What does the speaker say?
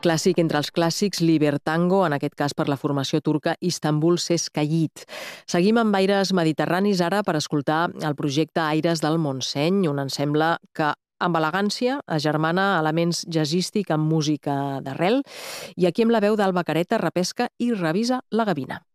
Clàssic entre els clàssics, Libertango, en aquest cas per la formació turca Istanbul Ses Kayit. Seguim amb aires mediterranis ara per escoltar el projecte Aires del Montseny, un ensemble que amb elegància agermana elements jazzístic amb música d'arrel, i aquí amb la veu d'Alba Careta repesca i revisa la gavina.